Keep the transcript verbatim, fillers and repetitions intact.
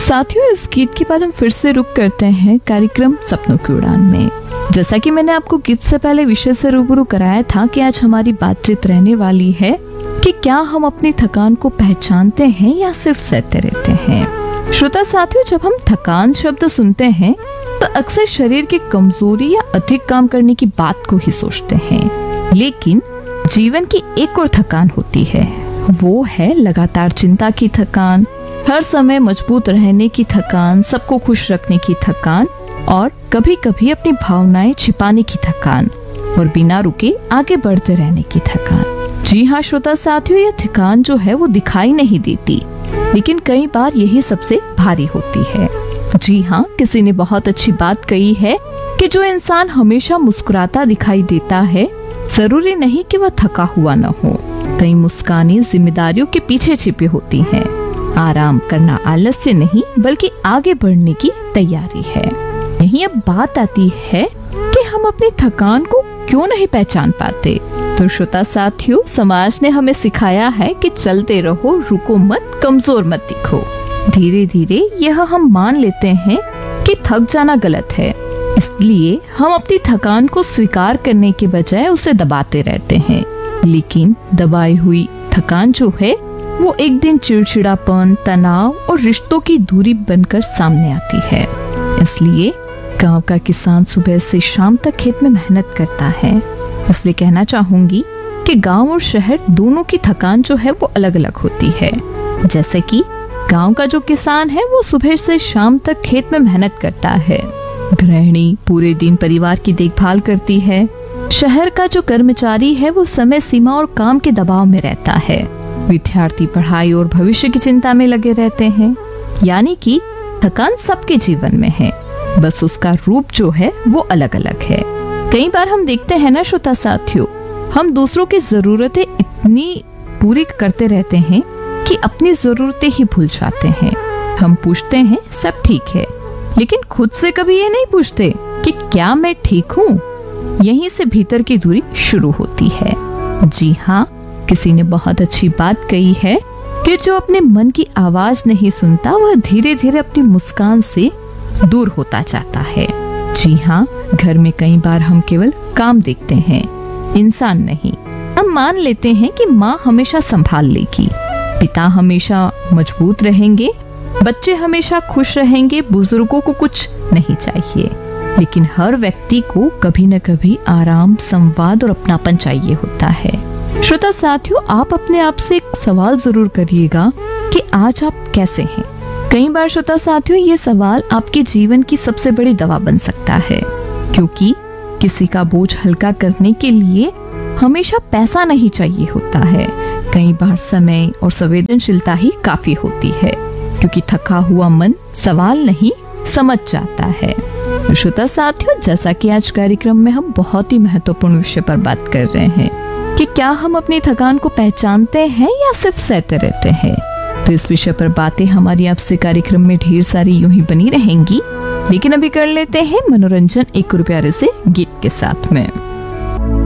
साथियों, इस गीत के बाद हम फिर से रुक करते हैं कार्यक्रम सपनों की उड़ान में। जैसा कि मैंने आपको गीत से पहले विषय से रूबरू कराया था कि आज हमारी बातचीत रहने वाली है कि क्या हम अपनी थकान को पहचानते हैं या सिर्फ सहते रहते हैं। श्रोता साथियों, जब हम थकान शब्द सुनते हैं तो अक्सर शरीर की कमजोरी या अधिक काम करने की बात को ही सोचते हैं, लेकिन जीवन की एक और थकान होती है, वो है लगातार चिंता की थकान, हर समय मजबूत रहने की थकान, सबको खुश रखने की थकान और कभी कभी अपनी भावनाएं छिपाने की थकान और बिना रुके आगे बढ़ते रहने की थकान। जी हाँ श्रोता साथियों, ये थकान जो है वो दिखाई नहीं देती, लेकिन कई बार यही सबसे भारी होती है। जी हाँ, किसी ने बहुत अच्छी बात कही है कि जो इंसान हमेशा मुस्कुराता दिखाई देता है, जरूरी नहीं कि वह थका हुआ न हो। कई मुस्कानें जिम्मेदारियों के पीछे छिपी होती हैं। आराम करना आलस्य नहीं, बल्कि आगे बढ़ने की तैयारी है। यही अब बात आती है कि हम अपनी थकान को क्यों नहीं पहचान पाते। तो श्रोता साथियों, समाज ने हमें सिखाया है कि चलते रहो, रुको मत, कमजोर मत दिखो। धीरे धीरे यह हम मान लेते हैं कि थक जाना गलत है, इसलिए हम अपनी थकान को स्वीकार करने के बजाय उसे दबाते रहते हैं। लेकिन दबाई हुई थकान जो है वो एक दिन चिड़चिड़ापन, तनाव और रिश्तों की दूरी बनकर सामने आती है। इसलिए गांव का किसान सुबह से शाम तक खेत में मेहनत करता है। इसलिए कहना चाहूंगी कि गांव और शहर दोनों की थकान जो है वो अलग अलग होती है। जैसे कि गांव का जो किसान है वो सुबह से शाम तक खेत में मेहनत करता है। गृहिणी पूरे दिन परिवार की देखभाल करती है। शहर का जो कर्मचारी है वो समय सीमा और काम के दबाव में रहता है। विद्यार्थी पढ़ाई और भविष्य की चिंता में लगे रहते हैं। यानी कि थकान सबके जीवन में है, बस उसका रूप जो है वो अलग अलग है। कई बार हम देखते हैं ना श्रोता साथियों, हम दूसरों की जरूरतें इतनी पूरी करते रहते हैं कि अपनी जरूरतें ही भूल जाते हैं। हम पूछते हैं सब ठीक है, लेकिन खुद से कभी ये नहीं पूछते कि क्या मैं ठीक हूँ। यहीं से भीतर की दूरी शुरू होती है। जी हाँ, किसी ने बहुत अच्छी बात कही है कि जो अपने मन की आवाज नहीं सुनता वह धीरे धीरे अपनी मुस्कान से दूर होता जाता है। जी हाँ, घर में कई बार हम केवल काम देखते हैं, इंसान नहीं। हम मान लेते हैं कि माँ हमेशा संभाल लेगी, पिता हमेशा मजबूत रहेंगे, बच्चे हमेशा खुश रहेंगे, बुजुर्गों को कुछ नहीं चाहिए। लेकिन हर व्यक्ति को कभी न कभी आराम, संवाद और अपनापन चाहिए होता है। श्रोता साथियों, आप अपने आप से एक सवाल जरूर करिएगा कि आज आप कैसे हैं। कई बार श्रोता साथियों, ये सवाल आपके जीवन की सबसे बड़ी दवा बन सकता है, क्योंकि किसी का बोझ हल्का करने के लिए हमेशा पैसा नहीं चाहिए होता है। कई बार समय और संवेदनशीलता ही काफी होती है, क्योंकि थका हुआ मन सवाल नहीं समझ जाता है। श्रोता साथियों, जैसा कि आज कार्यक्रम में हम बहुत ही महत्वपूर्ण विषय पर बात कर रहे हैं कि क्या हम अपनी थकान को पहचानते हैं या सिर्फ सहते रहते हैं, तो इस विषय पर बातें हमारी आपसे कार्यक्रम में ढेर सारी यूं ही बनी रहेंगी। लेकिन अभी कर लेते हैं मनोरंजन एक और प्यारे से गीत के साथ में।